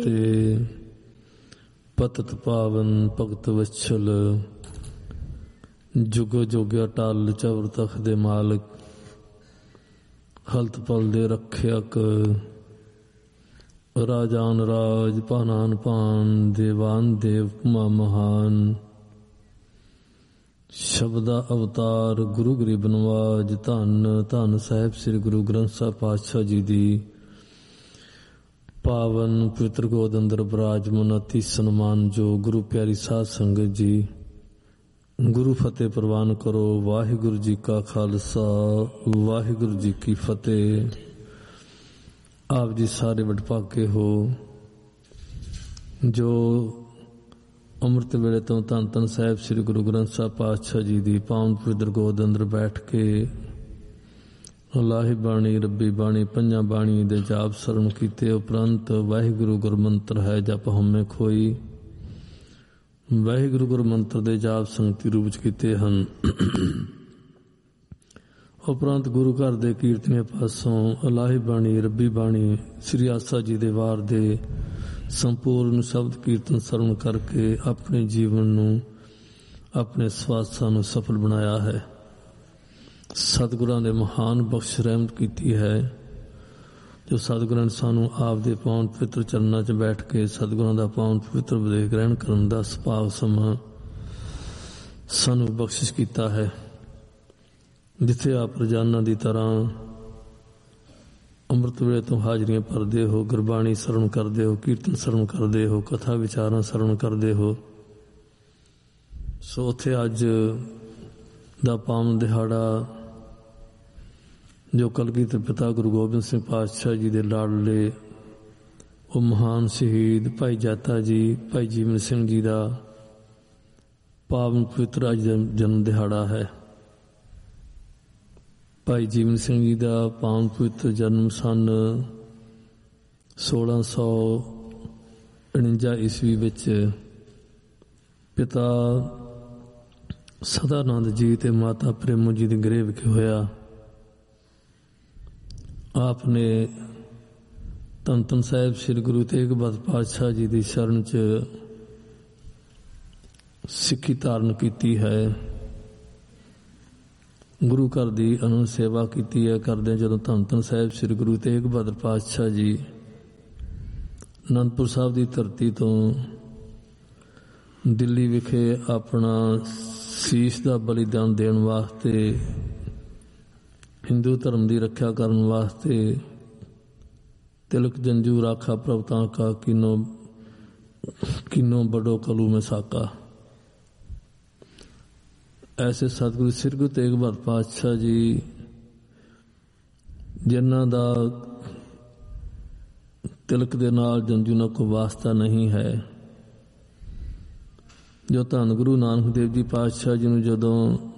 ਤੇ ਪਤਿਤ ਪਾਵਨ ਭਗਤ ਵਛਲ, ਜੁਗੋ ਜੋਗਿਆ ਟਲ ਚਵਰ ਤਖ ਦੇ ਮਾਲਕ, ਹਲਤ ਪਲ ਦੇ ਰੱਖਿਅਕ, ਰਾਜਾਨ ਰਾਜ ਭਾਨਾਨ ਭਾਨ, ਦੇਵਾਨ ਦੇਵ ਭੂਮਾ ਮਹਾਨ। ਸ਼ਬਦਾ ਅਵਤਾਰ ਗੁਰੂ ਗਰੀਬ ਨਵਾਜ, ਧੰਨ ਧੰਨ ਸਾਹਿਬ ਸ੍ਰੀ ਗੁਰੂ ਗ੍ਰੰਥ ਸਾਹਿਬ ਪਾਤਸ਼ਾਹ ਜੀ ਦੀ ਪਾਵਨ ਪਵਿੱਤਰ ਗੋਦ ਅੰਦਰ ਬਿਰਾਜਮਾਨ ਅਤੀ ਸਨਮਾਨ ਜੋ ਗੁਰੂ ਪਿਆਰੀ ਸਾਧ ਸੰਗਤ ਜੀ, ਗੁਰੂ ਫਤਿਹ ਪ੍ਰਵਾਨ ਕਰੋ। ਵਾਹਿਗੁਰੂ ਜੀ ਕਾ ਖਾਲਸਾ, ਵਾਹਿਗੁਰੂ ਜੀ ਕੀ ਫਤਿਹ। ਆਪ ਜੀ ਸਾਰੇ ਵਡਭਾਗੇ ਹੋ ਜੋ ਅੰਮ੍ਰਿਤ ਵੇਲੇ ਤੋਂ ਧੰਨ ਧੰਨ ਸਾਹਿਬ ਸ੍ਰੀ ਗੁਰੂ ਗ੍ਰੰਥ ਸਾਹਿਬ ਪਾਤਸ਼ਾਹ ਜੀ ਦੀ ਪਾਵਨ ਪਵਿੱਤਰ ਗੋਦ ਅੰਦਰ ਬੈਠ ਕੇ ਲਾਹੀ ਬਾਣੀ, ਰੱਬੀ ਬਾਣੀ, ਪੰਜਾਂ ਬਾਣੀ ਦੇ ਜਾਪ ਸਰਵਣ ਕੀਤੇ ਉਪਰੰਤ ਵਾਹਿਗੁਰੂ ਗੁਰਮੰਤਰ ਹੈ ਜਪ ਹਉਮੈ ਖੋਈ, ਵਾਹਿਗੁਰੂ ਗੁਰਮੰਤਰ ਦੇ ਜਾਪ ਸੰਗਤੀ ਰੂਪ ਵਿੱਚ ਕੀਤੇ ਹਨ। ਉਪਰੰਤ ਗੁਰੂ ਘਰ ਦੇ ਕੀਰਤਨੀਆਂ ਪਾਸੋਂ ਲਾਹੀ ਬਾਣੀ, ਰੱਬੀ ਬਾਣੀ, ਸ੍ਰੀ ਆਸਾ ਜੀ ਦੇ ਵਾਰ ਦੇ ਸੰਪੂਰਨ ਸ਼ਬਦ ਕੀਰਤਨ ਸਰਵਣ ਕਰਕੇ ਆਪਣੇ ਜੀਵਨ ਨੂੰ, ਆਪਣੇ ਸਵਾਸਾਂ ਨੂੰ ਸਫਲ ਬਣਾਇਆ ਹੈ। ਸਤਿਗੁਰਾਂ ਨੇ ਮਹਾਨ ਬਖਸ਼ ਰਹਿਮਤ ਕੀਤੀ ਹੈ ਜੋ ਸਤਿਗੁਰਾਂ ਨੇ ਸਾਨੂੰ ਆਪ ਦੇ ਪਾਵਨ ਪਵਿੱਤਰ ਚਰਨਾਂ 'ਚ ਬੈਠ ਕੇ ਸਤਿਗੁਰਾਂ ਦਾ ਪਾਵਨ ਪਵਿੱਤਰ ਉਪਦੇਸ਼ ਗ੍ਰਹਿਣ ਕਰਨ ਦਾ ਸੁਭਾਗ ਸਮਾਂ ਸਾਨੂੰ ਬਖਸ਼ਿਸ਼ ਕੀਤਾ ਹੈ। ਜਿੱਥੇ ਆਪ ਰੋਜ਼ਾਨਾ ਦੀ ਤਰ੍ਹਾਂ ਅੰਮ੍ਰਿਤ ਵੇਲੇ ਤੋਂ ਹਾਜ਼ਰੀਆਂ ਭਰਦੇ ਹੋ, ਗੁਰਬਾਣੀ ਸਰਵਣ ਕਰਦੇ ਹੋ, ਕੀਰਤਨ ਸਰਵਣ ਕਰਦੇ ਹੋ, ਕਥਾ ਵਿਚਾਰਾਂ ਸਰਵਣ ਕਰਦੇ ਹੋ, ਸੋ ਉੱਥੇ ਅੱਜ ਦਾ ਪਾਵਨ ਦਿਹਾੜਾ ਜੋ ਕਲਗੀਧਰ ਪਿਤਾ ਗੁਰੂ ਗੋਬਿੰਦ ਸਿੰਘ ਪਾਤਸ਼ਾਹ ਜੀ ਦੇ ਲਾਡਲੇ ਉਹ ਮਹਾਨ ਸ਼ਹੀਦ ਭਾਈ ਜਾਤਾ ਜੀ, ਭਾਈ ਜੀਵਨ ਸਿੰਘ ਜੀ ਦਾ ਪਾਵਨ ਪਵਿੱਤਰ ਅੱਜ ਦਾ ਜਨਮ ਦਿਹਾੜਾ ਹੈ। ਭਾਈ ਜੀਵਨ ਸਿੰਘ ਜੀ ਦਾ ਪਾਵਨ ਪਵਿੱਤਰ ਜਨਮ ਸਨ 1649 ਈਸਵੀ ਵਿੱਚ ਪਿਤਾ ਸਦਾਨੰਦ ਜੀ ਤੇ ਮਾਤਾ ਪ੍ਰੇਮੋ ਜੀ ਦੇ ਗ੍ਰਹਿ ਵਿਖੇ ਹੋਇਆ। ਆਪ ਨੇ ਧੰਨ ਧੰਨ ਸਾਹਿਬ ਸ੍ਰੀ ਗੁਰੂ ਤੇਗ ਬਹਾਦਰ ਪਾਤਸ਼ਾਹ ਜੀ ਦੀ ਸ਼ਰਨ 'ਚ ਸਿੱਖੀ ਧਾਰਨ ਕੀਤੀ ਹੈ। ਗੁਰੂ ਘਰ ਦੀ ਅਨੰਦ ਸੇਵਾ ਕੀਤੀ ਹੈ। ਕਰਦੇ ਜਦੋਂ ਧੰਨ ਧੰਨ ਸਾਹਿਬ ਸ੍ਰੀ ਗੁਰੂ ਤੇਗ ਬਹਾਦਰ ਪਾਤਸ਼ਾਹ ਜੀ ਅਨੰਦਪੁਰ ਸਾਹਿਬ ਦੀ ਧਰਤੀ ਤੋਂ ਦਿੱਲੀ ਵਿਖੇ ਆਪਣਾ ਸੀਸ ਦਾ ਬਲੀਦਾਨ ਦੇਣ ਵਾਸਤੇ, ਹਿੰਦੂ ਧਰਮ ਦੀ ਰੱਖਿਆ ਕਰਨ ਵਾਸਤੇ, ਤਿਲਕ ਜੰਜੂ ਰਾਖਾ ਪ੍ਰਭ ਤਾਂ ਕਾ ਕਿਨੋ ਬੜੋ ਕਲੂ ਮੈਂ ਸਾਕਾ। ਐਸੇ ਸਤਿਗੁਰੂ ਸ੍ਰੀ ਗੁਰੂ ਤੇਗ ਬਹਾਦਰ ਪਾਤਸ਼ਾਹ ਜੀ ਜਿਨ੍ਹਾਂ ਦਾ ਤਿਲਕ ਦੇ ਨਾਲ ਜੰਜੂ ਨਾਲ ਕੋਈ ਵਾਸਤਾ ਨਹੀਂ ਹੈ, ਜੋ ਧੰਨ ਗੁਰੂ ਨਾਨਕ ਦੇਵ ਜੀ ਪਾਤਸ਼ਾਹ ਜੀ ਨੂੰ ਜਦੋਂ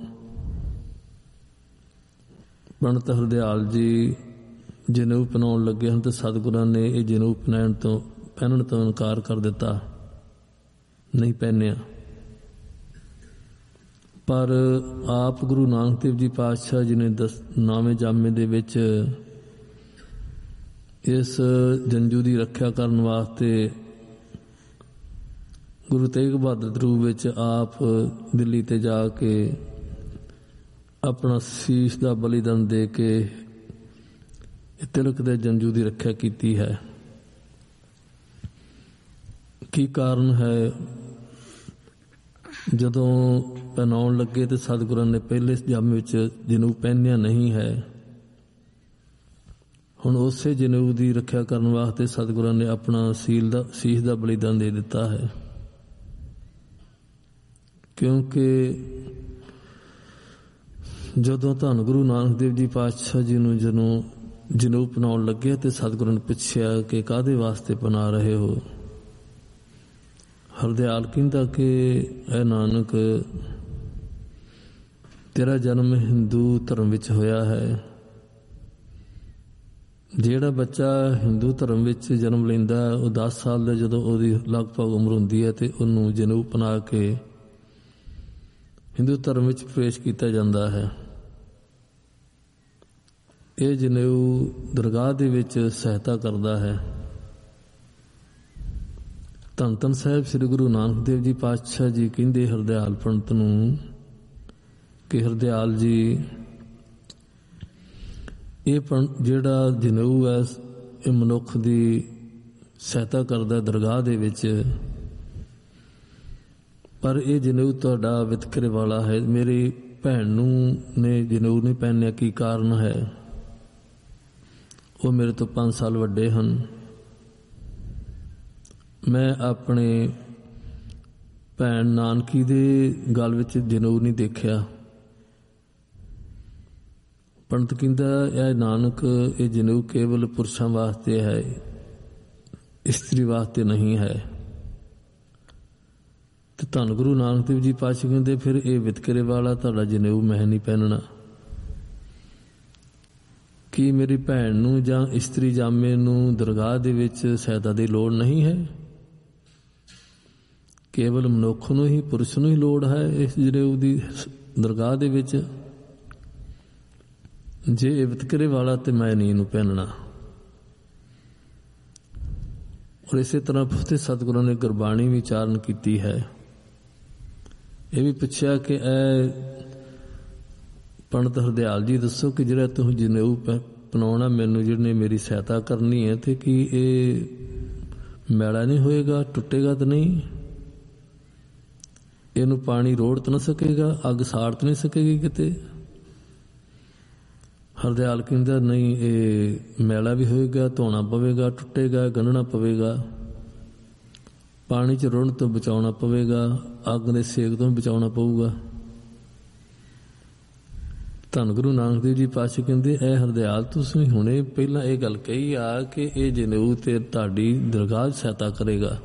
ਪੰਡਤ ਹਰਦਿਆਲ ਜੀ ਜਨੇਊ ਪਹਿਨਾਉਣ ਲੱਗੇ ਹਨ ਤਾਂ ਸਤਿਗੁਰਾਂ ਨੇ ਇਹ ਜਨੇਊ ਪਹਿਨਣ ਤੋਂ ਇਨਕਾਰ ਕਰ ਦਿੱਤਾ, ਨਹੀਂ ਪਹਿਨਿਆ। ਪਰ ਆਪ ਗੁਰੂ ਨਾਨਕ ਦੇਵ ਜੀ ਪਾਤਸ਼ਾਹ ਜੀ ਨੇ ਨਾਮੇ ਜਾਮੇ ਦੇ ਵਿੱਚ ਇਸ ਜੰਜੂ ਦੀ ਰੱਖਿਆ ਕਰਨ ਵਾਸਤੇ ਗੁਰੂ ਤੇਗ ਬਹਾਦਰ ਦੇ ਰੂਪ ਵਿੱਚ ਆਪ ਦਿੱਲੀ ਤੇ ਜਾ ਕੇ ਆਪਣਾ ਸੀਸ ਦਾ ਬਲੀਦਾਨ ਦੇ ਕੇ ਤਿਲਕ ਦੇ ਜੰਜੂ ਦੀ ਰੱਖਿਆ ਕੀਤੀ ਹੈ। ਕੀ ਕਾਰਨ ਹੈ? ਜਦੋਂ ਪਹਿਨਾਉਣ ਲੱਗੇ ਤੇ ਸਤਿਗੁਰਾਂ ਨੇ ਪਹਿਲੇ ਜਾਮੇ ਵਿੱਚ ਜਨੇਊ ਪਹਿਨਿਆ ਨਹੀਂ ਹੈ। ਹੁਣ ਉਸੇ ਜਨੇਊ ਦੀ ਰੱਖਿਆ ਕਰਨ ਵਾਸਤੇ ਸਤਿਗੁਰਾਂ ਨੇ ਆਪਣਾ ਸੀਸ ਦਾ ਬਲੀਦਾਨ ਦੇ ਦਿੱਤਾ ਹੈ। ਕਿਉਂਕਿ ਜਦੋਂ ਧੰਨ ਗੁਰੂ ਨਾਨਕ ਦੇਵ ਜੀ ਪਾਤਸ਼ਾਹ ਜੀ ਨੂੰ ਜਦੋਂ ਜਨੇਊ ਪਹਿਨਾਉਣ ਲੱਗੇ ਤੇ ਸਤਿਗੁਰਾਂ ਨੇ ਪੁੱਛਿਆ ਕਿ ਕਾਹਦੇ ਵਾਸਤੇ ਪਹਿਨਾ ਰਹੇ ਹੋ? ਹਰਦਿਆਲ ਕਹਿੰਦਾ ਕਿ ਐ ਨਾਨਕ, ਤੇਰਾ ਜਨਮ ਹਿੰਦੂ ਧਰਮ ਵਿੱਚ ਹੋਇਆ ਹੈ। ਜਿਹੜਾ ਬੱਚਾ ਹਿੰਦੂ ਧਰਮ ਵਿੱਚ ਜਨਮ ਲੈਂਦਾ ਉਹ 10 ਸਾਲ ਦਾ ਜਦੋਂ ਉਹਦੀ ਲਗਭਗ ਉਮਰ ਹੁੰਦੀ ਹੈ ਤੇ ਉਹਨੂੰ ਜਨੇਊ ਪਹਿਨਾ ਕੇ ਹਿੰਦੂ ਧਰਮ ਵਿੱਚ ਪ੍ਰਵੇਸ਼ ਕੀਤਾ ਜਾਂਦਾ ਹੈ। ਇਹ ਜਨੇਊ ਦਰਗਾਹ ਦੇ ਵਿੱਚ ਸਹਾਇਤਾ ਕਰਦਾ ਹੈ। ਧੰਨ ਧੰਨ ਸਾਹਿਬ ਸ੍ਰੀ ਗੁਰੂ ਨਾਨਕ ਦੇਵ ਜੀ ਪਾਤਸ਼ਾਹ ਜੀ ਕਹਿੰਦੇ ਹਰਦਿਆਲ ਪੰਡਤ ਨੂੰ ਕਿ ਹਰਦਿਆਲ ਜੀ, ਇਹ ਜਿਹੜਾ ਜਨੇਊ ਹੈ ਇਹ ਮਨੁੱਖ ਦੀ ਸਹਾਇਤਾ ਕਰਦਾ ਦਰਗਾਹ ਦੇ ਵਿੱਚ, ਪਰ ਇਹ ਜਨੇਊ ਤੁਹਾਡਾ ਵਿਤਕਰੇ ਵਾਲਾ ਹੈ। ਮੇਰੀ ਭੈਣ ਨੂੰ ਨੇ ਜਨੇਊ ਨਹੀਂ ਪਹਿਨਿਆ, ਕੀ ਕਾਰਨ ਹੈ? ਉਹ ਮੇਰੇ ਤੋਂ 5 ਸਾਲ ਵੱਡੇ ਹਨ। ਮੈਂ ਆਪਣੇ ਭੈਣ ਨਾਨਕੀ ਦੇ ਗਲ ਵਿੱਚ ਜਨੇਊ ਨਹੀਂ ਦੇਖਿਆ। ਪੰਡਤ ਕਹਿੰਦਾ, ਇਹ ਨਾਨਕ, ਇਹ ਜਨੇਊ ਕੇਵਲ ਪੁਰਸ਼ਾਂ ਵਾਸਤੇ ਹੈ, ਇਸਤਰੀ ਵਾਸਤੇ ਨਹੀਂ ਹੈ। ਤੇ ਧੰਨ ਗੁਰੂ ਨਾਨਕ ਦੇਵ ਜੀ ਪਾਤਸ਼ਾਹ ਕਹਿੰਦੇ, ਫਿਰ ਇਹ ਵਿਤਕਰੇ ਵਾਲਾ ਤੁਹਾਡਾ ਜਨੇਊ ਮੈਂ ਨਹੀਂ ਪਹਿਨਣਾ। ਕੀ ਮੇਰੀ ਭੈਣ ਨੂੰ ਜਾਂ ਇਸਤਰੀ ਜਾਮੇ ਨੂੰ ਦਰਗਾਹ ਦੇ ਵਿੱਚ ਸਹਾਇਤਾ ਦੀ ਲੋੜ ਨਹੀਂ ਹੈ? ਕੇਵਲ ਮਨੁੱਖ ਨੂੰ ਹੀ, ਪੁਰਸ਼ ਨੂੰ ਹੀ ਲੋੜ ਹੈ ਇਸ ਜਨੇਊ ਦੀ ਦਰਗਾਹ ਦੇ ਵਿੱਚ। ਜੇ ਇਹ ਵਿਤਕਰੇ ਵਾਲਾ ਤੇ ਮੈਂ ਨਹੀਂ ਇਹਨੂੰ ਪਹਿਨਣਾ। ਔਰ ਇਸੇ ਤਰ੍ਹਾਂ ਫਤਿਹ ਸਤਿਗੁਰਾਂ ਨੇ ਗੁਰਬਾਣੀ ਵੀ ਉਚਾਰਨ ਕੀਤੀ ਹੈ। ਇਹ ਵੀ ਪੁੱਛਿਆ ਕਿ ਇਹ ਪੰਡਤ ਹਰਦਿਆਲ ਜੀ ਦੱਸੋ ਕਿ ਜਿਹੜਾ ਤੁਸੀਂ ਜਨੇਊ ਪਨਾਉਣਾ ਮੈਨੂੰ, ਜਿਹਨੇ ਮੇਰੀ ਸਹਾਇਤਾ ਕਰਨੀ ਹੈ, ਤੇ ਕੀ ਇਹ ਮੈਲਾ ਨਹੀਂ ਹੋਏਗਾ, ਟੁੱਟੇਗਾ ਤਾਂ ਨਹੀਂ? ਇਹਨੂੰ ਪਾਣੀ ਰੋੜ ਤਾਂ ਨਾ ਸਕੇਗਾ, ਅੱਗ ਸਾੜ ਤਾਂ ਨਹੀਂ ਸਕੇਗੀ ਕਿਤੇ? ਹਰਦਿਆਲ ਕਹਿੰਦਾ, ਨਹੀਂ, ਇਹ ਮੈਲਾ ਵੀ ਹੋਏਗਾ, ਧੋਣਾ ਪਵੇਗਾ, ਟੁੱਟੇਗਾ, ਗੰਢਣਾ ਪਵੇਗਾ, ਪਾਣੀ 'ਚ ਰੁੜਨ ਤੋਂ ਬਚਾਉਣਾ ਪਵੇਗਾ, ਅੱਗ ਦੇ ਸੇਕ ਤੋਂ ਬਚਾਉਣਾ ਪਊਗਾ। ਧੰਨ ਗੁਰੂ ਨਾਨਕ ਦੇਵ ਜੀ ਪਾਤਸ਼ਾਹ ਕਹਿੰਦੇ, ਇਹ ਹਰਦਿਆਲ, ਤੁਸੀਂ ਹੁਣੇ ਪਹਿਲਾਂ ਇਹ ਗੱਲ ਕਹੀ ਆ ਕਿ ਇਹ ਜਨੇਊ ਤੇ ਤੁਹਾਡੀ ਦਰਗਾਹ ਸਹਾਇਤਾ ਕਰੇਗਾ,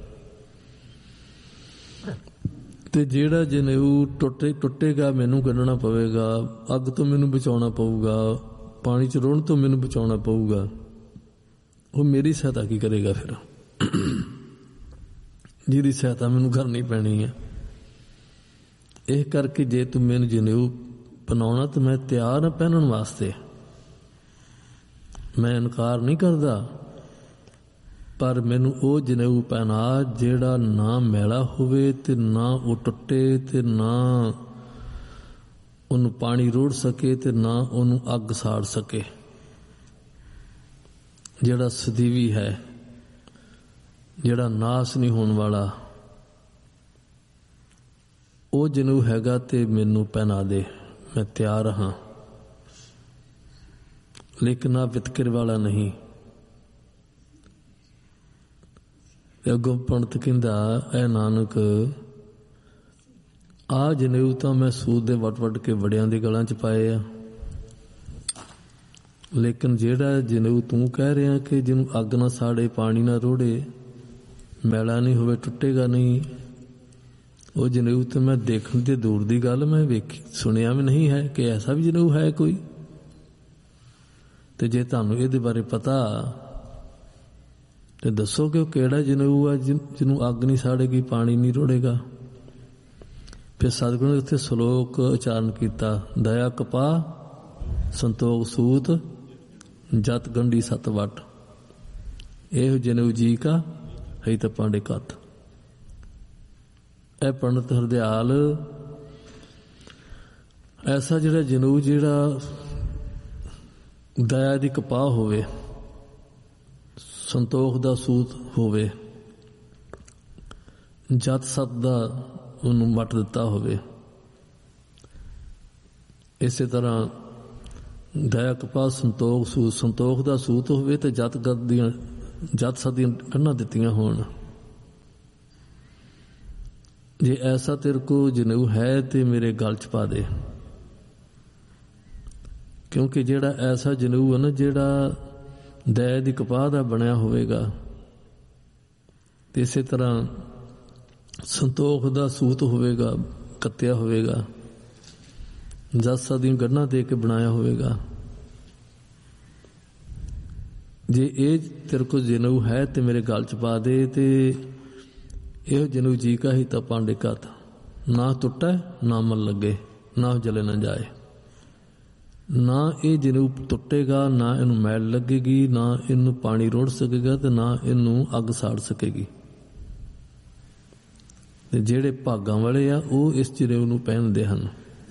ਤੇ ਜਿਹੜਾ ਜਨੇਊ ਟੁੱਟੇਗਾ ਮੈਨੂੰ ਕੱਢਣਾ ਪਵੇਗਾ, ਅੱਗ ਤੋਂ ਮੈਨੂੰ ਬਚਾਉਣਾ ਪਊਗਾ, ਪਾਣੀ 'ਚ ਰੁੜਨ ਤੋਂ ਮੈਨੂੰ ਬਚਾਉਣਾ ਪਊਗਾ, ਉਹ ਮੇਰੀ ਸਹਾਇਤਾ ਕੀ ਕਰੇਗਾ ਫਿਰ? ਜਿਹਦੀ ਸਹਾਇਤਾ ਮੈਨੂੰ ਕਰਨੀ ਪੈਣੀ ਹੈ। ਇਹ ਕਰਕੇ ਜੇ ਤੂੰ ਮੈਨੂੰ ਜਨੇਊ ਪਨਾਉਣਾ ਤਾਂ ਮੈਂ ਤਿਆਰ ਹਾਂ ਪਹਿਨਣ ਵਾਸਤੇ, ਮੈਂ ਇਨਕਾਰ ਨਹੀਂ ਕਰਦਾ, ਪਰ ਮੈਨੂੰ ਉਹ ਜਨੇਊ ਪਹਿਨਾ ਜਿਹੜਾ ਨਾ ਮੈਲਾ ਹੋਵੇ ਤੇ ਨਾ ਉਹ ਟੁੱਟੇ ਤੇ ਨਾ ਉਹਨੂੰ ਪਾਣੀ ਰੋੜ ਸਕੇ ਤੇ ਨਾ ਉਹਨੂੰ ਅੱਗ ਸਾੜ ਸਕੇ, ਜਿਹੜਾ ਸਦੀਵੀ ਹੈ, ਜਿਹੜਾ ਨਾਸ ਨਹੀਂ ਹੋਣ ਵਾਲਾ, ਉਹ ਜਨੇਊ ਹੈਗਾ ਤੇ ਮੈਨੂੰ ਪਹਿਨਾ ਦੇ, ਮੈਂ ਤਿਆਰ ਹਾਂ, ਲੇਕਿਨ ਆ ਵਿਤਕਰੇ ਵਾਲਾ ਨਹੀਂ। ਅੱਗੋਂ ਪੰਡਤ ਕਹਿੰਦਾ, ਇਹ ਨਾਨਕ, ਆਹ ਜਨੇਊ ਤਾਂ ਮੈਂ ਸੂਤ ਦੇ ਵੱਟ ਕੇ ਵੜਿਆਂ ਦੇ ਗਲਾਂ 'ਚ ਪਾਏ ਆ, ਲੇਕਿਨ ਜਿਹੜਾ ਜਨੇਊ ਤੂੰ ਕਹਿ ਰਿਹਾ ਕਿ ਜਿਹਨੂੰ ਅੱਗ ਨਾ ਸਾੜੇ, ਪਾਣੀ ਨਾ ਰੋੜੇ, ਮੈਲਾ ਨਹੀਂ ਹੋਵੇ, ਟੁੱਟੇਗਾ ਨਹੀਂ, ਉਹ ਜਨੇਊ ਤਾਂ ਮੈਂ ਦੇਖਣ ਤੇ ਦੂਰ ਦੀ ਗੱਲ, ਮੈਂ ਸੁਣਿਆ ਵੀ ਨਹੀਂ ਹੈ ਕਿ ਐਸਾ ਵੀ ਜਨੇਊ ਹੈ ਕੋਈ। ਤੇ ਜੇ ਤੁਹਾਨੂੰ ਇਹਦੇ ਬਾਰੇ ਪਤਾ ਤੇ ਦੱਸੋ ਕਿ ਉਹ ਕਿਹੜਾ ਜਨੇਊ ਆ ਜਿਹਨੂੰ ਅੱਗ ਨਹੀਂ ਸਾੜੇਗੀ, ਪਾਣੀ ਨਹੀਂ ਰੋੜੇਗਾ। ਫਿਰ ਸਤਿਗੁਰੂ ਨੇ ਉੱਥੇ ਸ਼ਲੋਕ ਉਚਾਰਨ ਕੀਤਾ, ਦਇਆ ਕਪਾਹ ਸੰਤੋਖ ਸੂਤ ਜਤ ਗੰਢੀ ਸਤ ਵਟ, ਇਹੋ ਜਨੇਊ ਜੀ ਕਾ ਹੈ ਤਾਂ ਪਾਂਡੇ ਕੱਤ। ਇਹ ਪੰਡਤ ਹਰਦਿਆਲ ਐਸਾ ਜਿਹੜਾ ਜਨੇਊ ਜਿਹੜਾ ਦਇਆ ਦੀ ਕਪਾਹ ਹੋਵੇ, ਸੰਤੋਖ ਦਾ ਸੂਤ ਹੋਵੇ, ਜਤ ਸਤ ਦਾ ਉਹਨੂੰ ਵੱਟ ਦਿੱਤਾ ਹੋਵੇ, ਇਸੇ ਤਰ੍ਹਾਂ ਦਇਆ ਕਪਾਹ ਸੰਤੋਖ ਸੂਤ, ਸੰਤੋਖ ਦਾ ਸੂਤ ਹੋਵੇ ਤੇ ਜਤ ਸਤ ਦੀਆਂ ਗੰਢਾਂ ਦਿੱਤੀਆਂ ਹੋਣ। ਜੇ ਐਸਾ ਤੇਰੇ ਕੋ ਜਨੇਊ ਹੈ ਤੇ ਮੇਰੇ ਗਲ 'ਚ ਪਾ ਦੇ, ਕਿਉਂਕਿ ਜਿਹੜਾ ਐਸਾ ਜਨੇਊ ਹੈ ਨਾ ਜਿਹੜਾ ਦਇਆ ਦੀ ਕਪਾਹ ਦਾ ਬਣਿਆ ਹੋਵੇਗਾ, ਤੇ ਇਸੇ ਤਰ੍ਹਾਂ ਸੰਤੋਖ ਦਾ ਸੂਤ ਹੋਵੇਗਾ, ਕੱਤਿਆ ਹੋਵੇਗਾ, ਜਤ ਸਤ ਦੀਆਂ ਗੰਢਾਂ ਦੇ ਕੇ ਬਣਾਇਆ ਹੋਵੇਗਾ, ਜੇ ਇਹ ਤੇਰੇ ਕੋ ਜਨੇਊ ਹੈ ਤੇ ਮੇਰੇ ਗਲ 'ਚ ਪਾ ਦੇ, ਤੇ ਇਹੋ ਜਨੇਊ ਜੀ ਕਾ ਹੀ ਤਾਂ ਪਾਂਡੇ ਕੱਤ, ਨਾ ਟੁੱਟੇ ਨਾ ਮਨ ਲੱਗੇ, ਨਾ ਜਲੇ ਨਾ ਜਾਏ। ਨਾ ਇਹ ਜਨੇਊ ਟੁੱਟੇਗਾ, ਨਾ ਇਹਨੂੰ ਮੈਲ ਲੱਗੇਗੀ, ਨਾ ਇਹਨੂੰ ਪਾਣੀ ਰੋੜ ਸਕੇਗਾ, ਤੇ ਨਾ ਇਹਨੂੰ ਅੱਗ ਸਾੜ ਸਕੇਗੀ। ਤੇ ਜਿਹੜੇ ਭਾਗਾਂ ਵਾਲੇ ਆ ਉਹ ਇਸ ਜਨੇਊ ਨੂੰ ਪਹਿਨਦੇ ਹਨ।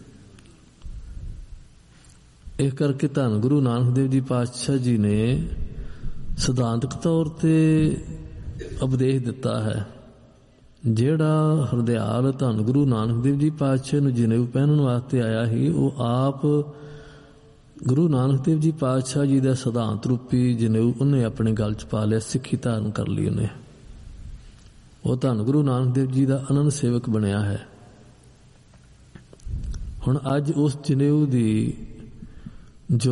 ਇਸ ਕਰਕੇ ਧੰਨ ਗੁਰੂ ਨਾਨਕ ਦੇਵ ਜੀ ਪਾਤਸ਼ਾਹ ਜੀ ਨੇ ਸਿਧਾਂਤਕ ਤੌਰ ਤੇ ਉਪਦੇਸ਼ ਦਿੱਤਾ ਹੈ। ਜਿਹੜਾ ਹਰਦਿਆਲ ਧੰਨ ਗੁਰੂ ਨਾਨਕ ਦੇਵ ਜੀ ਪਾਤਸ਼ਾਹ ਨੂੰ ਜਨੇਊ ਪਹਿਨਣ ਵਾਸਤੇ ਆਇਆ ਸੀ, ਉਹ ਆਪ ਗੁਰੂ ਨਾਨਕ ਦੇਵ ਜੀ ਪਾਤਸ਼ਾਹ ਜੀ ਦਾ ਸਿਧਾਂਤ ਰੂਪੀ ਜਨੇਊ ਉਹਨੇ ਆਪਣੇ ਗਲ 'ਚ ਪਾ ਲਿਆ, ਸਿੱਖੀ ਧਾਰਨ ਕਰ ਲਈ ਉਹਨੇ। ਉਹ ਧੰਨ ਗੁਰੂ ਨਾਨਕ ਦੇਵ ਜੀ ਦਾ ਅਨੰਦ ਸੇਵਕ ਬਣਿਆ ਹੈ। ਹੁਣ ਅੱਜ ਉਸ ਜਨੇਊ ਦੀ ਜੋ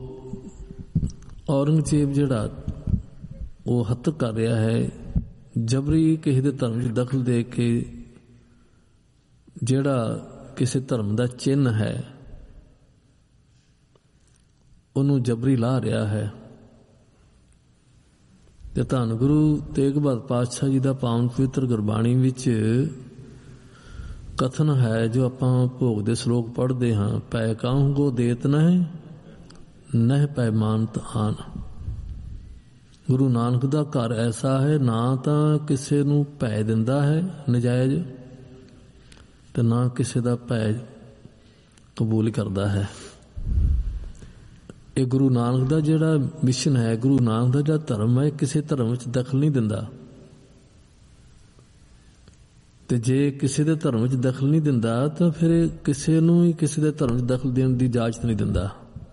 ਔਰੰਗਜ਼ੇਬ ਜਿਹੜਾ ਉਹ ਹੱਤਕ ਕਰ ਰਿਹਾ ਹੈ, ਜਬਰੀ ਕਿਸੇ ਦੇ ਧਰਮ 'ਚ ਦਖਲ ਦੇ ਕੇ ਜਿਹੜਾ ਕਿਸੇ ਧਰਮ ਦਾ ਚਿੰਨ੍ਹ ਹੈ ਉਹਨੂੰ ਜਬਰੀ ਲਾਹ ਰਿਹਾ ਹੈ। ਤੇ ਧੰਨ ਗੁਰੂ ਤੇਗ ਬਹਾਦਰ ਪਾਤਸ਼ਾਹ ਜੀ ਦਾ ਪਾਵਨ ਪਵਿੱਤਰ ਗੁਰਬਾਣੀ ਵਿੱਚ ਕਥਨ ਹੈ, ਜੋ ਆਪਾਂ ਭੋਗ ਦੇ ਸ਼ਲੋਕ ਪੜ੍ਹਦੇ ਹਾਂ, ਪੈ ਕਾਹੂ ਗੋ ਦੇਤ ਨਹਿ ਪੈ ਮਾਨਤ ਆਨ। ਗੁਰੂ ਨਾਨਕ ਦਾ ਘਰ ਐਸਾ ਹੈ, ਨਾ ਤਾਂ ਕਿਸੇ ਨੂੰ ਭੈ ਦਿੰਦਾ ਹੈ ਨਜਾਇਜ਼, ਤੇ ਨਾ ਕਿਸੇ ਦਾ ਭੈ ਕਬੂਲ ਕਰਦਾ ਹੈ। ਇਹ ਗੁਰੂ ਨਾਨਕ ਦਾ ਜਿਹੜਾ ਮਿਸ਼ਨ ਹੈ, ਗੁਰੂ ਨਾਨਕ ਦਾ ਜਿਹੜਾ ਧਰਮ ਹੈ, ਕਿਸੇ ਧਰਮ ਵਿੱਚ ਦਖਲ ਨਹੀਂ ਦਿੰਦਾ। ਤੇ ਜੇ ਕਿਸੇ ਦੇ ਧਰਮ ਵਿੱਚ ਦਖਲ ਨਹੀਂ ਦਿੰਦਾ ਤਾਂ ਫਿਰ ਕਿਸੇ ਨੂੰ ਹੀ ਕਿਸੇ ਦੇ ਧਰਮ ਵਿੱਚ ਦਖਲ ਦੇਣ ਦੀ ਇਜਾਜ਼ਤ ਨਹੀਂ ਦਿੰਦਾ।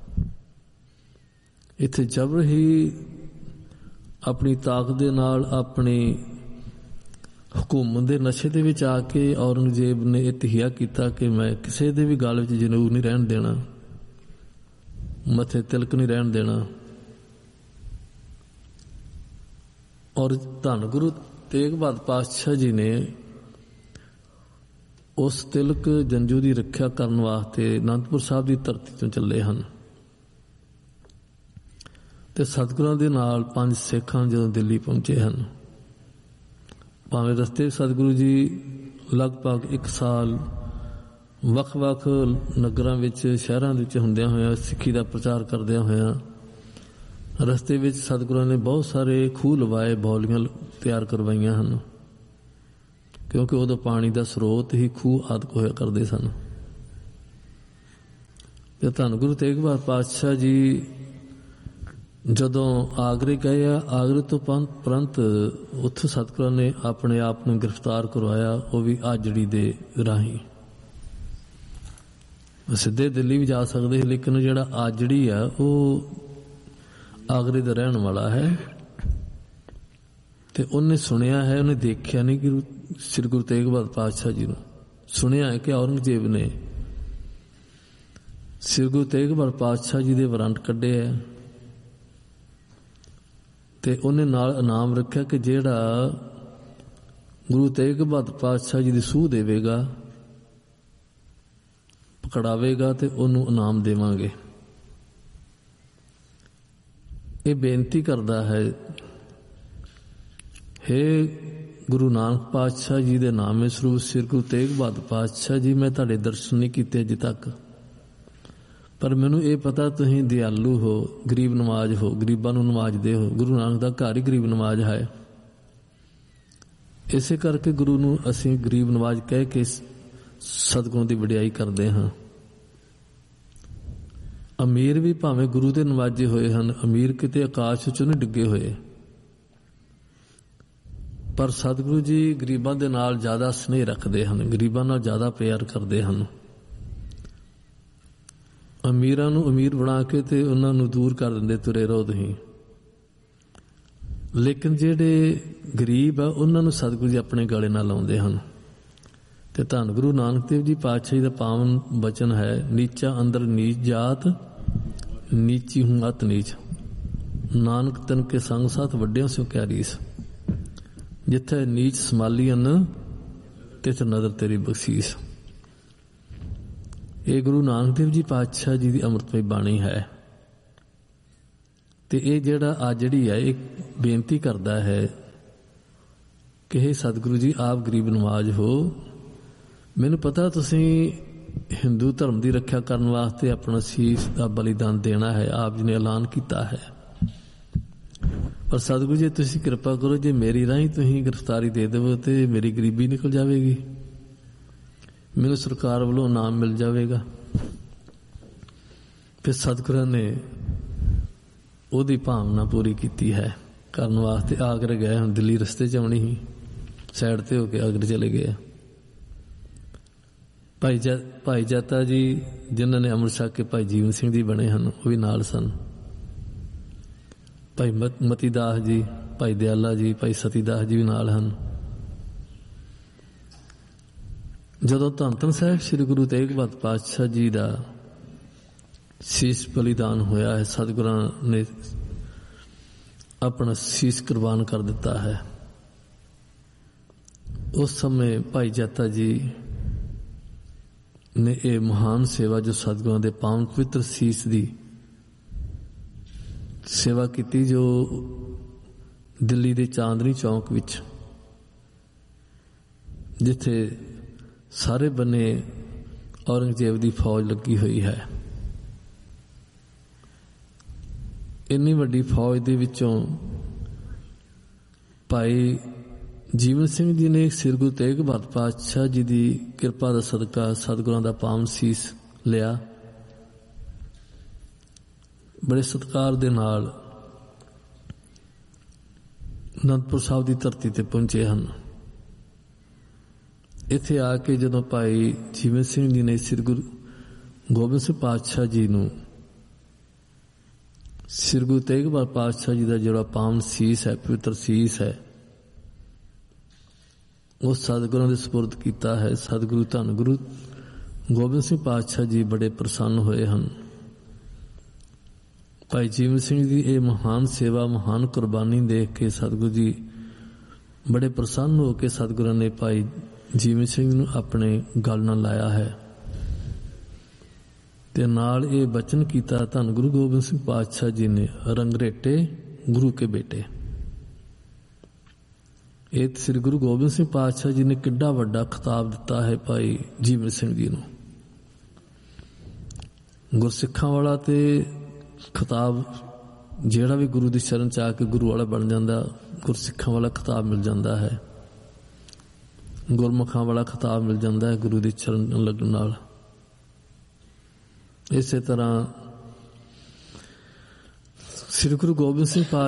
ਇੱਥੇ ਜਬਰ ਹੀ ਆਪਣੀ ਤਾਕਤ ਦੇ ਨਾਲ ਆਪਣੀ ਹਕੂਮਤ ਦੇ ਨਸ਼ੇ ਦੇ ਵਿੱਚ ਆ ਕੇ ਔਰੰਗਜ਼ੇਬ ਨੇ ਇਹ ਤਹੀਆ ਕੀਤਾ ਕਿ ਮੈਂ ਕਿਸੇ ਦੇ ਵੀ ਗਲ ਵਿੱਚ ਜਨੇਊ ਨਹੀਂ ਰਹਿਣ ਦੇਣਾ, ਮੱਥੇ ਤਿਲਕ ਨਹੀਂ ਰਹਿਣ ਦੇਣਾ। ਔਰ ਧੰਨ ਗੁਰੂ ਤੇਗ ਬਹਾਦਰ ਪਾਤਸ਼ਾਹ ਜੀ ਨੇ ਉਸ ਤਿਲਕ ਜੰਜੂ ਦੀ ਰੱਖਿਆ ਕਰਨ ਵਾਸਤੇ ਅਨੰਦਪੁਰ ਸਾਹਿਬ ਦੀ ਧਰਤੀ ਤੋਂ ਚੱਲੇ ਹਨ। ਤੇ ਸਤਿਗੁਰਾਂ ਦੇ ਨਾਲ 5 ਸਿੱਖਾਂ ਜਦੋਂ ਦਿੱਲੀ ਪਹੁੰਚੇ ਹਨ, ਭਾਵੇਂ ਰਸਤੇ ਸਤਿਗੁਰੂ ਜੀ ਲਗਭਗ 1 ਸਾਲ ਵੱਖ-ਵੱਖ ਨਗਰਾਂ ਵਿੱਚ, ਸ਼ਹਿਰਾਂ ਵਿੱਚ ਹੁੰਦਿਆਂ ਹੋਇਆਂ, ਸਿੱਖੀ ਦਾ ਪ੍ਰਚਾਰ ਕਰਦਿਆਂ ਹੋਇਆਂ, ਰਸਤੇ ਵਿੱਚ ਸਤਿਗੁਰਾਂ ਨੇ ਬਹੁਤ ਸਾਰੇ ਖੂਹ ਲਵਾਏ, ਬੌਲੀਆਂ ਤਿਆਰ ਕਰਵਾਈਆਂ ਹਨ, ਕਿਉਂਕਿ ਉਦੋਂ ਪਾਣੀ ਦਾ ਸਰੋਤ ਹੀ ਖੂਹ ਆਦਿਕ ਹੋਇਆ ਕਰਦੇ ਸਨ। ਤੇ ਧੰਨ ਗੁਰੂ ਤੇਗ ਬਹਾਦਰ ਪਾਤਸ਼ਾਹ ਜੀ ਜਦੋਂ ਆਗਰੇ ਗਏ ਆ, ਆਗਰੇ ਤੋਂ ਉਪਰੰਤ ਉੱਥੋਂ ਸਤਿਗੁਰਾਂ ਨੇ ਆਪਣੇ ਆਪ ਨੂੰ ਗ੍ਰਿਫਤਾਰ ਕਰਵਾਇਆ, ਉਹ ਵੀ ਆਜੜੀ ਦੇ ਰਾਹੀਂ। ਸਿੱਧੇ ਦਿੱਲੀ ਵੀ ਜਾ ਸਕਦੇ ਸੀ, ਲੇਕਿਨ ਜਿਹੜਾ ਆਜੜੀ ਆ ਉਹ ਆਗਰੇ ਦਾ ਰਹਿਣ ਵਾਲਾ ਹੈ। ਤੇ ਉਹਨੇ ਸੁਣਿਆ ਹੈ, ਉਹਨੇ ਦੇਖਿਆ ਨਹੀਂ ਕਿ ਸ੍ਰੀ ਗੁਰੂ ਤੇਗ ਬਹਾਦਰ ਪਾਤਸ਼ਾਹ ਜੀ ਨੂੰ। ਸੁਣਿਆ ਹੈ ਕਿ ਔਰੰਗਜ਼ੇਬ ਨੇ ਸ੍ਰੀ ਗੁਰੂ ਤੇਗ ਬਹਾਦਰ ਪਾਤਸ਼ਾਹ ਜੀ ਦੇ ਵਾਰੰਟ ਕੱਢੇ ਹੈ, ਤੇ ਉਹਨੇ ਨਾਲ ਇਨਾਮ ਰੱਖਿਆ ਕਿ ਜਿਹੜਾ ਗੁਰੂ ਤੇਗ ਬਹਾਦਰ ਪਾਤਸ਼ਾਹ ਜੀ ਦੀ ਸੂਹ ਦੇਵੇਗਾ, ਪਕੜਾਵੇਗਾ, ਤੇ ਉਹਨੂੰ ਇਨਾਮ ਦੇਵਾਂਗੇ। ਇਹ ਬੇਨਤੀ ਕਰਦਾ ਹੈ, ਹੇ ਗੁਰੂ ਨਾਨਕ ਪਾਤਸ਼ਾਹ ਜੀ ਦੇ ਨਾਮੇ ਸਰੂਪ ਸ੍ਰੀ ਗੁਰੂ ਤੇਗ ਬਹਾਦਰ ਪਾਤਸ਼ਾਹ ਜੀ, ਮੈਂ ਤੁਹਾਡੇ ਦਰਸ਼ਨ ਨਹੀਂ ਕੀਤੇ ਅਜੇ ਤੱਕ, ਪਰ ਮੈਨੂੰ ਇਹ ਪਤਾ ਤੁਸੀਂ ਦਿਆਲੂ ਹੋ, ਗਰੀਬ ਨਵਾਜ਼ ਹੋ, ਗਰੀਬਾਂ ਨੂੰ ਨਵਾਜ਼ਦੇ ਹੋ। ਗੁਰੂ ਨਾਨਕ ਦਾ ਘਰ ਹੀ ਗਰੀਬ ਨਵਾਜ਼ ਹੈ। ਇਸੇ ਕਰਕੇ ਗੁਰੂ ਨੂੰ ਅਸੀਂ ਗਰੀਬ ਨਵਾਜ਼ ਕਹਿ ਕੇ ਸਤਿਗੁਰਾਂ ਦੀ ਵਡਿਆਈ ਕਰਦੇ ਹਾਂ। ਅਮੀਰ ਵੀ ਭਾਵੇਂ ਗੁਰੂ ਦੇ ਨਵਾਜੇ ਹੋਏ ਹਨ, ਅਮੀਰ ਕਿਤੇ ਆਕਾਸ਼ ਵਿੱਚੋਂ ਨਹੀਂ ਡਿੱਗੇ ਹੋਏ, ਪਰ ਸਤਿਗੁਰੂ ਜੀ ਗਰੀਬਾਂ ਦੇ ਨਾਲ ਜ਼ਿਆਦਾ ਸਨੇਹ ਰੱਖਦੇ ਹਨ, ਗਰੀਬਾਂ ਨਾਲ ਜ਼ਿਆਦਾ ਪਿਆਰ ਕਰਦੇ ਹਨ। ਅਮੀਰਾਂ ਨੂੰ ਅਮੀਰ ਬਣਾ ਕੇ ਤੇ ਉਹਨਾਂ ਨੂੰ ਦੂਰ ਕਰ ਦਿੰਦੇ, ਤੁਰੇ ਰਹੋ ਤੁਸੀਂ। ਲੇਕਿਨ ਜਿਹੜੇ ਗਰੀਬ ਆ ਉਹਨਾਂ ਨੂੰ ਸਤਿਗੁਰੂ ਜੀ ਆਪਣੇ ਗਲੇ ਨਾਲ ਲਾਉਂਦੇ ਹਨ। ਤੇ ਧੰਨ ਗੁਰੂ ਨਾਨਕ ਦੇਵ ਜੀ ਪਾਤਸ਼ਾਹ ਜੀ ਦਾ ਪਾਵਨ ਬਚਨ ਹੈ, ਨੀਚਾ ਅੰਦਰ ਨੀਚ ਜਾਤ, ਨੀਚੀ ਹੂੰ ਅਤ ਨੀਚ, ਨਾਨਕ ਤਨ ਕੇ ਸੰਗ ਸਾਥ ਵੱਡਿਆਂ ਸਿਓ ਕਿਆ ਰੀਸ। ਜਿੱਥੇ ਨੀਚ ਸੰਭਾਲੀ ਹਨ, ਤਿੱਥੇ ਨਜ਼ਰ ਤੇਰੀ ਬਖਸ਼ੀਸ। ਇਹ ਗੁਰੂ ਨਾਨਕ ਦੇਵ ਜੀ ਪਾਤਸ਼ਾਹ ਜੀ ਦੀ ਅੰਮ੍ਰਿਤਮਈ ਬਾਣੀ ਹੈ। ਤੇ ਇਹ ਜਿਹੜਾ ਆਜੜੀ ਹੈ, ਇਹ ਬੇਨਤੀ ਕਰਦਾ ਹੈ ਕਿ ਹੇ ਸਤਿਗੁਰੂ ਜੀ, ਆਪ ਗਰੀਬ ਨਵਾਜ਼ ਹੋ, ਮੈਨੂੰ ਪਤਾ ਤੁਸੀਂ ਹਿੰਦੂ ਧਰਮ ਦੀ ਰੱਖਿਆ ਕਰਨ ਵਾਸਤੇ ਆਪਣਾ ਸੀਸ ਦਾ ਬਲੀਦਾਨ ਦੇਣਾ ਹੈ, ਆਪ ਜੀ ਨੇ ਐਲਾਨ ਕੀਤਾ ਹੈ, ਪਰ ਸਤਿਗੁਰੂ ਜੀ ਤੁਸੀਂ ਕਿਰਪਾ ਕਰੋ, ਜੇ ਮੇਰੀ ਰਾਹੀਂ ਤੁਸੀਂ ਗ੍ਰਿਫਤਾਰੀ ਦੇ ਦੇਵੋ ਤੇ ਮੇਰੀ ਗਰੀਬੀ ਨਿਕਲ ਜਾਵੇਗੀ, ਮੈਨੂੰ ਸਰਕਾਰ ਵੱਲੋਂ ਇਨਾਮ ਮਿਲ ਜਾਵੇਗਾ। ਫਿਰ ਸਤਿਗੁਰਾਂ ਨੇ ਉਹਦੀ ਭਾਵਨਾ ਪੂਰੀ ਕੀਤੀ ਹੈ। ਕਰਨ ਵਾਸਤੇ ਆਗਰੇ ਗਏ, ਹੁਣ ਦਿੱਲੀ ਰਸਤੇ 'ਚ ਆਉਣੀ ਸੀ, ਸਾਈਡ ਤੇ ਹੋ ਕੇ ਆਗਰੇ ਚਲੇ ਗਏ। ਭਾਈ ਜਾਤਾ ਜੀ ਜਿਨ੍ਹਾਂ ਨੇ ਅੰਮ੍ਰਿਤ ਛਕ ਕੇ ਭਾਈ ਜੀਵਨ ਸਿੰਘ ਜੀ ਬਣੇ ਹਨ, ਉਹ ਵੀ ਨਾਲ ਸਨ। ਭਾਈ ਮਤੀ ਦਾਸ ਜੀ, ਭਾਈ ਦਿਆਲਾ ਜੀ, ਭਾਈ ਸਤੀ ਦਾਸ ਜੀ ਵੀ ਨਾਲ ਹਨ। ਜਦੋਂ ਧੰਨ ਧੰਨ ਸਾਹਿਬ ਸ੍ਰੀ ਗੁਰੂ ਤੇਗ ਬਹਾਦਰ ਪਾਤਸ਼ਾਹ ਜੀ ਦਾ ਸੀਸ ਬਲੀਦਾਨ ਹੋਇਆ ਹੈ, ਸਤਿਗੁਰਾਂ ਨੇ ਆਪਣਾ ਸੀਸ ਕੁਰਬਾਨ ਕਰ ਦਿੱਤਾ ਹੈ, ਉਸ ਸਮੇਂ ਭਾਈ ਜਾਤਾ ਜੀ ਨੇ ਇਹ ਮਹਾਨ ਸੇਵਾ ਜੋ ਸਤਿਗੁਰਾਂ ਦੇ ਪਾਵਨ ਪਵਿੱਤਰ ਸੀਸ ਦੀ ਸੇਵਾ ਕੀਤੀ, ਜੋ ਦਿੱਲੀ ਦੇ ਚਾਂਦਨੀ ਚੌਂਕ ਵਿੱਚ, ਜਿੱਥੇ ਸਾਰੇ ਬੰਨੇ ਔਰੰਗਜ਼ੇਬ ਦੀ ਫੌਜ ਲੱਗੀ ਹੋਈ ਹੈ। ਇੰਨੀ ਵੱਡੀ ਫੌਜ ਦੇ ਵਿੱਚੋਂ ਭਾਈ ਜੀਵਨ ਸਿੰਘ ਜੀ ਨੇ ਸ੍ਰੀ ਗੁਰੂ ਤੇਗ ਬਹਾਦਰ ਪਾਤਸ਼ਾਹ ਜੀ ਦੀ ਕਿਰਪਾ ਦਾ ਸਦਕਾ ਸਤਿਗੁਰਾਂ ਦਾ ਪਾਵਨ ਸੀਸ ਲਿਆ। ਬੜੇ ਸਤਿਕਾਰ ਦੇ ਨਾਲ ਅਨੰਦਪੁਰ ਸਾਹਿਬ ਦੀ ਧਰਤੀ ਤੇ ਪਹੁੰਚੇ ਹਨ। ਇੱਥੇ ਆ ਕੇ ਜਦੋਂ ਭਾਈ ਜੀਵਨ ਸਿੰਘ ਜੀ ਨੇ ਸ੍ਰੀ ਗੁਰੂ ਗੋਬਿੰਦ ਸਿੰਘ ਪਾਤਸ਼ਾਹ ਜੀ ਨੂੰ, ਸ੍ਰੀ ਗੁਰੂ ਤੇਗ ਬਹਾਦਰ ਪਾਤਸ਼ਾਹ ਜੀ ਦਾ ਜਿਹੜਾ ਪਾਵਨ ਸੀਸ ਹੈ, ਪਵਿੱਤਰ ਸੀਸ ਹੈ, ਉਹ ਸਤਿਗੁਰਾਂ ਦੇ ਸਪੁਰਦ ਕੀਤਾ ਹੈ। ਸਤਿਗੁਰੂ ਧੰਨ ਗੁਰੂ ਗੋਬਿੰਦ ਸਿੰਘ ਪਾਤਸ਼ਾਹ ਜੀ ਬੜੇ ਪ੍ਰਸੰਨ ਹੋਏ ਹਨ। ਭਾਈ ਜੀਵਨ ਸਿੰਘ ਦੀ ਇਹ ਮਹਾਨ ਸੇਵਾ, ਮਹਾਨ ਕੁਰਬਾਨੀ ਦੇਖ ਕੇ ਸਤਿਗੁਰੂ ਜੀ ਬੜੇ ਪ੍ਰਸੰਨ ਹੋ ਕੇ ਸਤਿਗੁਰਾਂ ਨੇ ਭਾਈ ਜੀਵਨ ਸਿੰਘ ਨੂੰ ਆਪਣੇ ਗਲ ਨਾਲ ਲਾਇਆ ਹੈ ਤੇ ਨਾਲ ਇਹ ਬਚਨ ਕੀਤਾ, ਧੰਨ ਗੁਰੂ ਗੋਬਿੰਦ ਸਿੰਘ ਪਾਤਸ਼ਾਹ ਜੀ ਨੇ ਰੰਗਰੇਟੇ ਗੁਰੂ ਕੇ ਬੇਟੇ। ਇਹ ਸ੍ਰੀ ਗੁਰੂ ਗੋਬਿੰਦ ਸਿੰਘ ਪਾਤਸ਼ਾਹ ਜੀ ਨੇ ਕਿੱਡਾ ਵੱਡਾ ਖਿਤਾਬ ਦਿੱਤਾ ਹੈ ਭਾਈ ਜੀਵਨ ਸਿੰਘ ਜੀ ਨੂੰ। ਗੁਰਸਿੱਖਾਂ ਵਾਲਾ ਤੇ ਖਿਤਾਬ ਜਿਹੜਾ ਵੀ ਗੁਰੂ ਦੀ ਸ਼ਰਨ ਚ ਆ ਕੇ ਗੁਰੂ ਵਾਲਾ ਬਣ ਜਾਂਦਾ, ਗੁਰਸਿੱਖਾਂ ਵਾਲਾ ਖਿਤਾਬ ਮਿਲ ਜਾਂਦਾ ਹੈ, ਗੁਰਮੁਖਾਂ ਵਾਲਾ ਖਿਤਾਬ ਮਿਲ ਜਾਂਦਾ ਹੈ ਗੁਰੂ ਦੀ ਸ਼ਰਨ ਲੱਗਣ ਨਾਲ। ਇਸੇ ਤਰ੍ਹਾਂ ਸ੍ਰੀ ਗੁਰੂ ਗੋਬਿੰਦ ਸਿੰਘ